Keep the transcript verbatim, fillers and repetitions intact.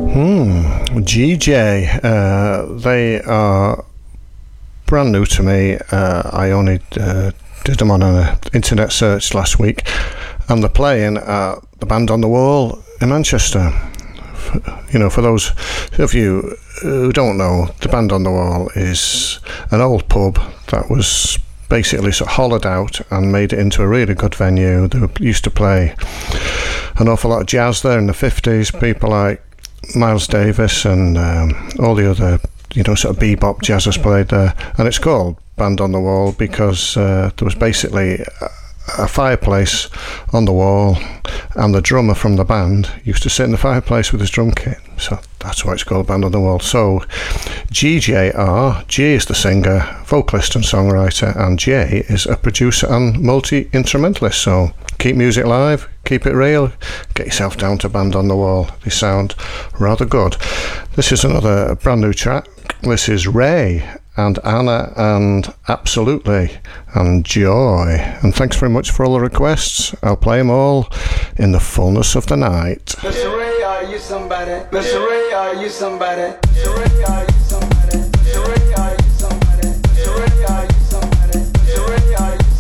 Hmm, G J, uh, they are brand new to me. Uh, I only uh, did them on an internet search last week, and they're playing at the Band on the Wall in Manchester. You know, for those of you who don't know, the Band on the Wall is an old pub that was basically sort of hollowed out and made it into a really good venue. They used to play an awful lot of jazz there in the fifties, people like Miles Davis and um, all the other, you know, sort of bebop jazzers played there. And it's called Band on the Wall because uh, there was basically a, a fireplace on the wall, and the drummer from the band used to sit in the fireplace with his drum kit. So that's why it's called Band on the Wall. So G J R, G is the singer, vocalist and songwriter, and J is a producer and multi-instrumentalist. So keep music live, keep it real, get yourself down to Band on the Wall. They sound rather good. This is another brand new track. This is Ray and Anna and Absolutely and Joy. And thanks very much for all the requests. I'll play them all in the fullness of the night. Mister Ray, are you somebody? Mister Ray, are you somebody? Mister Ray, are you somebody? Mister Ray, are you